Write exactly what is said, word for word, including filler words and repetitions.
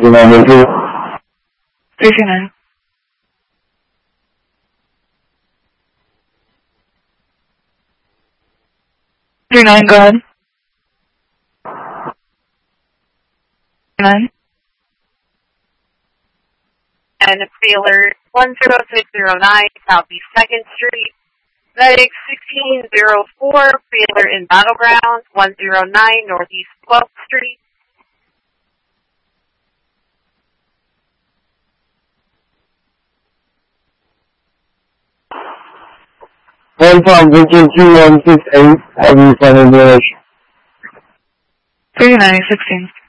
nine two. three two nine. three nine, go ahead. nine. And Sailor one zero six zero nine, Southeast second Street. Medic sixteen oh four, Sailor in Battleground, one zero nine, Northeast twelfth Street. One from Victor two one six eight, have you sent information? three nine sixteen.